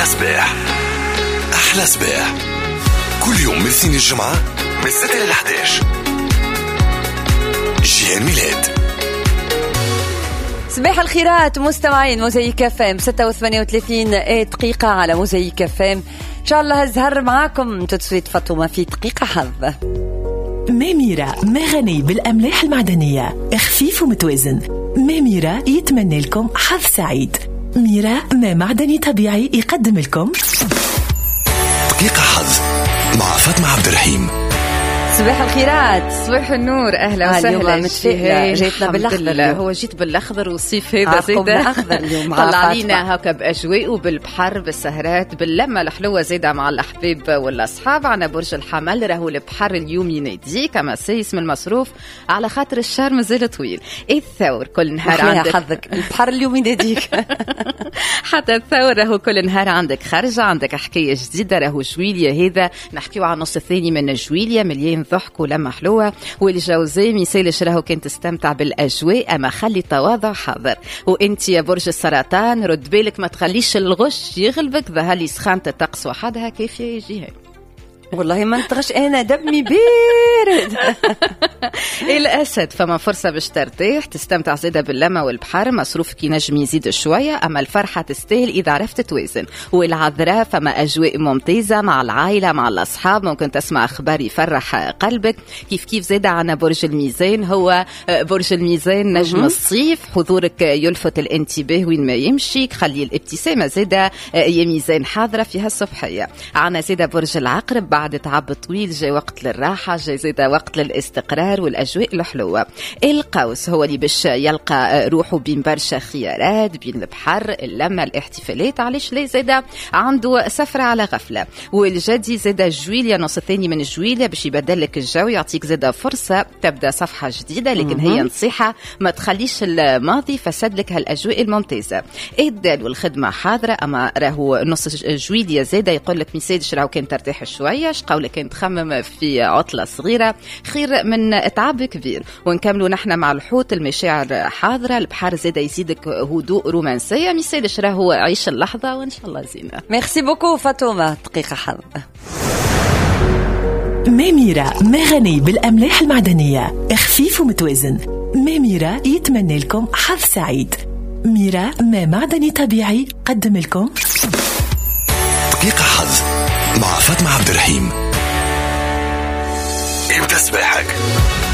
صباح. أحلى صباح كل يوم من الاثنين الجمعة من 6 ل 11. جيهان ميلاد. صباح الخيرات مستمعين موزايك اف ام 36 دقيقة على موزايك اف ام. إن شاء الله هزهر معاكم تسويت فاطمة في دقيقة حظ. ماميرا ما غني بالأملاح المعدنية، خفيف ومتوازن. ماميرا يتمنى لكم حظ سعيد. ميرا ما معدني طبيعي يقدم لكم دقيقة حظ مع فاطمة عبد الرحيم. صباح الخيرات، صباح النور، اهلا وسهلا. متفائلة جيتنا بالاخضر. هو جيت بالاخضر والصيف هذا زيدا طلع علينا هكا باجواء وبالبحر بالسهرات باللمه الحلوه زيدا مع الاحباب والاصحاب. عنا برج الحمل راهو البحر اليوم ينادي كما اسم المصروف على خاطر الشهر مازال طويل. الثور كل نهار عندك حظك البحر اليوم يناديك. حتى الثور راهو كل نهار عندك خرجه، عندك حكايه جديده. راهو جويليا هذا نحكيو عن النص الثاني من جويليا مليان ضحك ولما حلوة. والجوزاء ميسالش راهو كنت تستمتع بالأجواء، أما خلي التواضع حاضر. وانت يا برج السرطان رد بالك ما تخليش الغش يغلبك، ظهلي سخانة الطقس وحدها كيف يا جهاد. والله ما نطغش أنا دمي بارد. الأسد فما فرصة باش ترتاح تستمتع زيادة باللمة والبحر، مصروفك ينجم يزيد شوية أما الفرحة تستاهل إذا عرفت توازن. والعذراء فما أجواء ممتازة مع العائلة مع الأصحاب، ممكن تسمع أخبار يفرح قلبك. كيف زيادة عنا برج الميزان، هو برج الميزان نجم الصيف، حضورك يلفت الانتباه وين ما يمشي، خلي الابتسامة زيادة يا ميزان حاضرة فيها الصبحية. عنا زيادة برج العقرب بعد تعب طويل جاي وقت للراحة، جاي زيادة وقت للاستقرار والأجواء الحلوة. القوس هو اللي باش يلقى روحه بين برشا خيارات، بين البحر اللمة الاحتفالات، علاش ليه زيادة عنده سفرة على غفلة. والجدي زيادة جويليا نص الثاني من جويليا باش يبدلك الجو، يعطيك زيادة فرصة تبدأ صفحة جديدة، لكن هي نصيحة ما تخليش الماضي فسد لك هالأجواء الممتازة. الدال والخدمة حاضرة، أما راهو نص جويليا زيادة يقول لك ميسادش راهو كان ترتاح شوية، قولك انت تخمم في عطلة صغيرة خير من تعب كبير. ونكملوا نحن مع الحوت، المشاعر حاضرة، البحر زيادة يزيدك هدوء رومانسية، ميسالش راهو عيش اللحظة وإن شاء الله زينة. ميرسي بوكو فاطمة. دقيقة حظ. ماميرا ما غني بالأملاح المعدنية، خفيف ومتوازن. ماميرا يتمنى لكم حظ سعيد. ميرا ما معدني طبيعي قدم لكم دقيقة حظ مع فاطمة عبد الرحيم. ابدأ صباحك